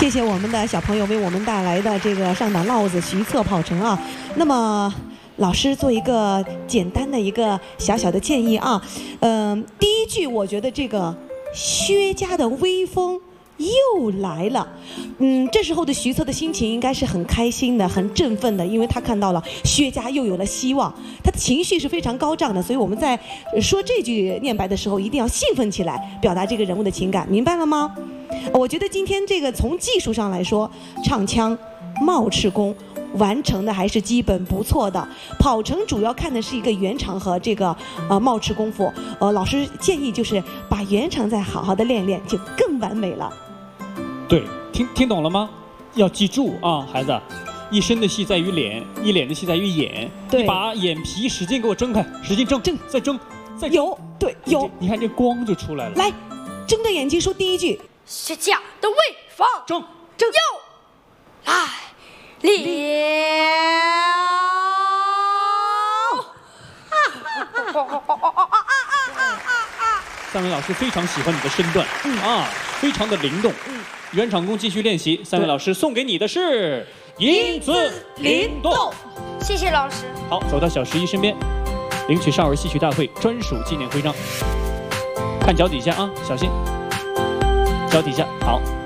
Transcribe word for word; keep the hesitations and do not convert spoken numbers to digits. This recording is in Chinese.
谢谢我们的小朋友为我们带来的这个上党烙子徐策跑程啊。那么老师做一个简单的一个小小的建议啊，嗯、呃，第一句我觉得这个薛家的威风又来了，嗯，这时候的徐策的心情应该是很开心的、很振奋的，因为他看到了薛家又有了希望，他的情绪是非常高涨的。所以我们在说这句念白的时候，一定要兴奋起来，表达这个人物的情感，明白了吗？我觉得今天这个从技术上来说，唱腔、冒翅功完成的还是基本不错的。跑程主要看的是一个圆场和这个呃冒翅功夫，呃，老师建议就是把圆场再好好的练练，就更完美了。 对，听听懂了吗？要记住啊，孩子，一身的戏在于脸，一脸的戏在于眼。 对， 你把眼皮使劲给我睁开，使劲睁， 睁， 再睁，再睁有，对，有。 你看这光就出来了。 来，睁着眼睛说第一句。 薛家的威风， 睁， 睁， 又来了。 三位老师非常喜欢你的身段，嗯啊，非常的灵动。嗯，圆场功继续练习。三位老师送给你的是英姿灵动。 谢谢老师。 好，走到小十一身边，领取少儿戏曲大会专属纪念徽章。看脚底下啊，小心，脚底下好。